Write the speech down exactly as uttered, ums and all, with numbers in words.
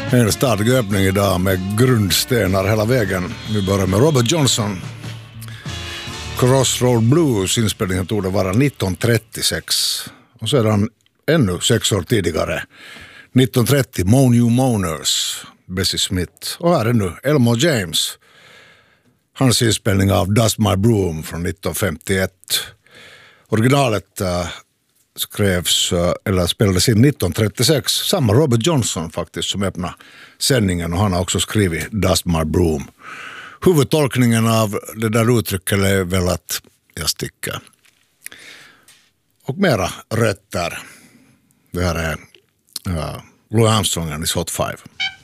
En stadig öppning idag med grundstenar hela vägen. Vi börjar med Robert Johnson. Crossroad Blues, inspelningen tog det vara nitton trettiosex. Och sedan ännu sex år tidigare, nitton trettio, Moan You Moaners, Bessie Smith. Och här är nu Elmore James. Hans inspelning av Dust My Broom från nitton femtioett. Originalet uh, skrevs, uh, eller spelades in nitton trettiosex. Samma Robert Johnson faktiskt som öppnade sändningen, och han har också skrivit Dust My Broom. Huvudtolkningen av det där uttrycket är väl att jag sticker. Och mera rötter. Det här är uh, Louis Armstrong and his Hot Five.